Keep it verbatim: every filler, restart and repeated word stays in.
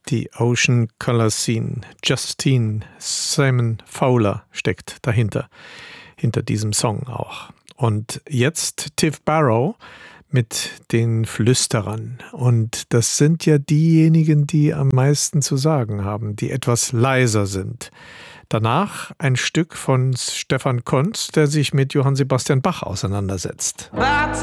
Die Ocean Color Scene. Justine Simon Fowler steckt dahinter, hinter diesem Song auch. Und jetzt Tiff Barrow mit den Flüsterern. Und das sind ja diejenigen, die am meisten zu sagen haben, die etwas leiser sind. Danach ein Stück von Stefan Konz, der sich mit Johann Sebastian Bach auseinandersetzt. That's